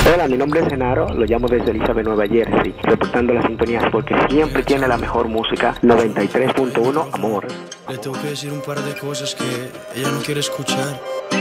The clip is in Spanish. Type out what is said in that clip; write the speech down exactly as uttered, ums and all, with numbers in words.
Hola, mi nombre es Genaro, lo llamo desde Elizabeth, Nueva Jersey, reportando las sintonías porque siempre tiene la mejor música, noventa y tres punto uno Amor. Le tengo que decir un par de cosas que ella no quiere escuchar.